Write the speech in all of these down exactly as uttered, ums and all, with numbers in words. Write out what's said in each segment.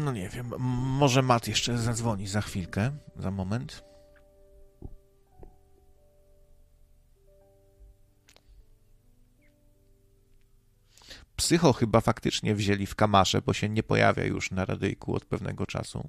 No nie wiem, może Matt jeszcze zadzwoni za chwilkę, za moment. Psycho chyba faktycznie wzięli w kamasze, bo się nie pojawia już na radyjku od pewnego czasu.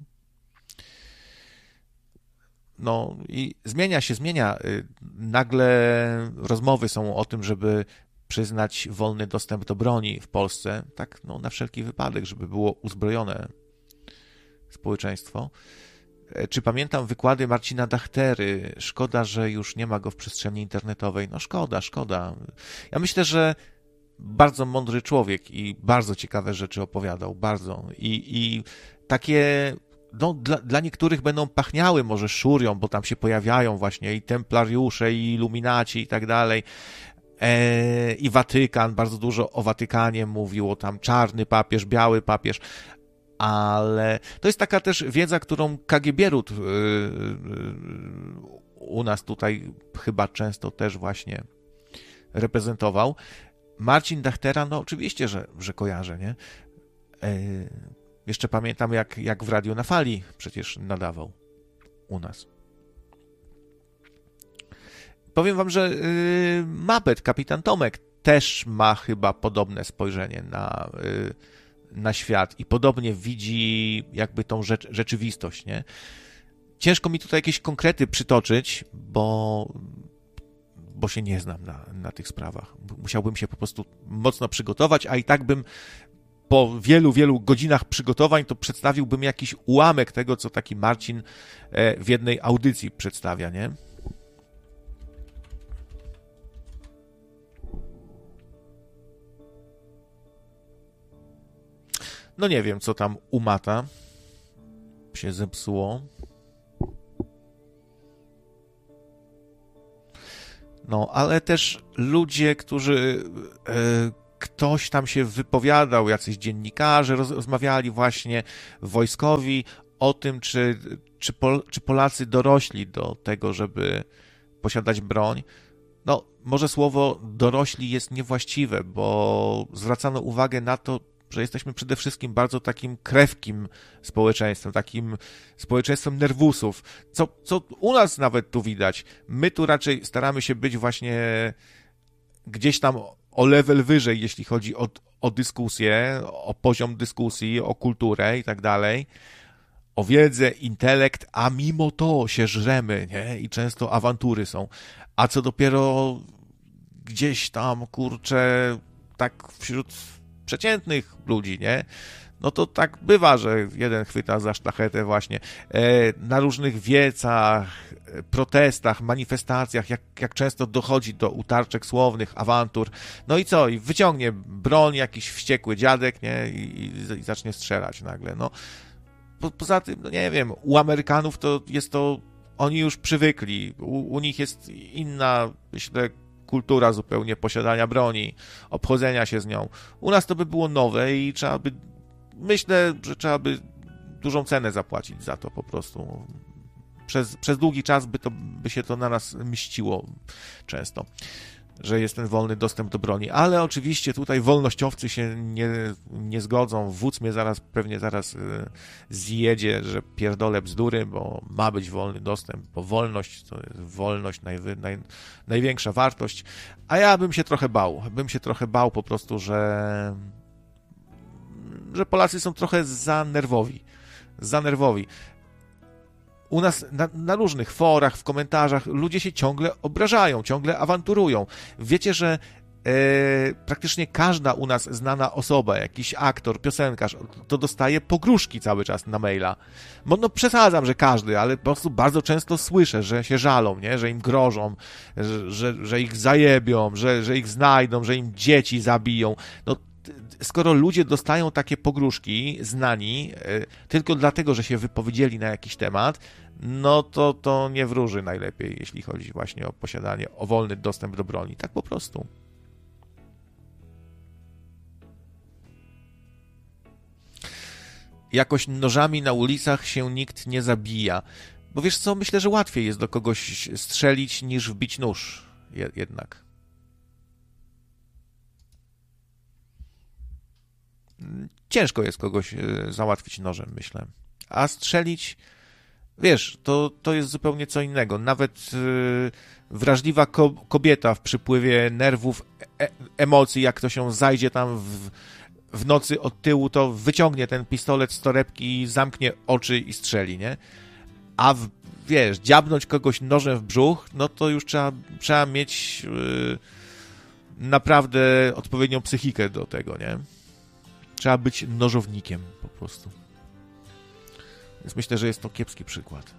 No i zmienia się, zmienia. Nagle rozmowy są o tym, żeby przyznać wolny dostęp do broni w Polsce, tak no, na wszelki wypadek, żeby było uzbrojone społeczeństwo. Czy pamiętam wykłady Marcina Dachtery? Szkoda, że już nie ma go w przestrzeni internetowej. No szkoda, szkoda. Ja myślę, że bardzo mądry człowiek i bardzo ciekawe rzeczy opowiadał, bardzo. I, i takie, no dla, dla niektórych będą pachniały może szurią, bo tam się pojawiają właśnie i templariusze, i iluminaci i tak dalej. E, I Watykan, bardzo dużo o Watykanie mówił, o tam czarny papież, biały papież, ale to jest taka też wiedza, którą K G B Ród yy, yy, u nas tutaj chyba często też właśnie reprezentował. Marcin Dachtera, no oczywiście, że, że kojarzę, nie? Yy, jeszcze pamiętam, jak, jak w Radiu na Fali przecież nadawał u nas. Powiem wam, że yy, Mapet, kapitan Tomek, też ma chyba podobne spojrzenie na, yy, na świat i podobnie widzi jakby tą rzecz, rzeczywistość, nie? Ciężko mi tutaj jakieś konkrety przytoczyć, bo, bo się nie znam na, na tych sprawach. Musiałbym się po prostu mocno przygotować, a i tak bym po wielu, wielu godzinach przygotowań to przedstawiłbym jakiś ułamek tego, co taki Marcin w jednej audycji przedstawia, nie? No nie wiem, co tam u Mata się zepsuło. No, ale też ludzie, którzy... E, ktoś tam się wypowiadał, jacyś dziennikarze roz, rozmawiali właśnie wojskowi o tym, czy, czy, Pol, czy Polacy dorośli do tego, żeby posiadać broń. No, może słowo dorośli jest niewłaściwe, bo zwracano uwagę na to, że jesteśmy przede wszystkim bardzo takim krewkim społeczeństwem, takim społeczeństwem nerwusów, co, co u nas nawet tu widać. My tu raczej staramy się być właśnie gdzieś tam o level wyżej, jeśli chodzi o, o dyskusję, o poziom dyskusji, o kulturę i tak dalej, o wiedzę, intelekt, a mimo to się żremy, nie? I często awantury są. A co dopiero gdzieś tam, kurczę, tak wśród przeciętnych ludzi, nie? No to tak bywa, że jeden chwyta za sztachetę właśnie. Na różnych wiecach, protestach, manifestacjach, jak, jak często dochodzi do utarczek słownych, awantur. No i co? I wyciągnie broń jakiś wściekły dziadek, nie? I, i, i zacznie strzelać nagle. No. Po, poza tym, no nie wiem, u Amerykanów to jest to, oni już przywykli. U, u nich jest inna, myślę, kultura zupełnie posiadania broni, obchodzenia się z nią. U nas to by było nowe i trzeba by, myślę, że trzeba by dużą cenę zapłacić za to po prostu. Przez, przez długi czas by, to, by się to na nas mściło często, że jest ten wolny dostęp do broni. Ale oczywiście tutaj wolnościowcy się nie, nie zgodzą. Wódz mnie zaraz, pewnie zaraz y, zjedzie, że pierdolę bzdury, bo ma być wolny dostęp, bo wolność to jest wolność, najwy, naj, największa wartość. A ja bym się trochę bał. Bym się trochę bał po prostu, że, że Polacy są trochę za nerwowi. Za nerwowi. U nas na, na różnych forach, w komentarzach ludzie się ciągle obrażają, ciągle awanturują. Wiecie, że e, praktycznie każda u nas znana osoba, jakiś aktor, piosenkarz, to dostaje pogróżki cały czas na maila. Bo no przesadzam, że każdy, ale po prostu bardzo często słyszę, że się żalą, nie? Że im grożą, że, że, że ich zajebią, że, że ich znajdą, że im dzieci zabiją. No skoro ludzie dostają takie pogróżki, znani, y, tylko dlatego, że się wypowiedzieli na jakiś temat, no to to nie wróży najlepiej, jeśli chodzi właśnie o posiadanie, o wolny dostęp do broni. Tak po prostu. Jakoś nożami na ulicach się nikt nie zabija. Bo wiesz co, myślę, że łatwiej jest do kogoś strzelić, niż wbić nóż je, jednak. ciężko jest kogoś załatwić nożem, myślę. A strzelić, wiesz, to, to jest zupełnie co innego. Nawet yy, wrażliwa ko- kobieta w przypływie nerwów, e- emocji, jak to się zajdzie tam w, w nocy od tyłu, to wyciągnie ten pistolet z torebki, zamknie oczy i strzeli, nie? A w, wiesz, dziabnąć kogoś nożem w brzuch, no to już trzeba, trzeba mieć yy, naprawdę odpowiednią psychikę do tego, nie? Trzeba być nożownikiem po prostu. Więc myślę, że jest to kiepski przykład.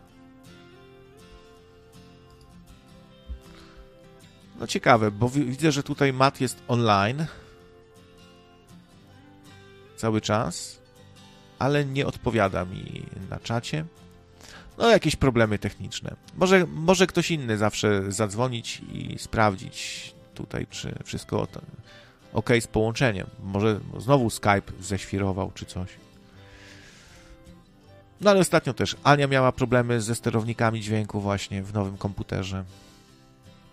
No ciekawe, bo widzę, że tutaj Matt jest online cały czas, ale nie odpowiada mi na czacie. No jakieś problemy techniczne. Może, może ktoś inny zawsze zadzwonić i sprawdzić tutaj, czy wszystko ok z połączeniem. Może znowu Skype ześwirował, czy coś. No ale ostatnio też Ania miała problemy ze sterownikami dźwięku właśnie w nowym komputerze.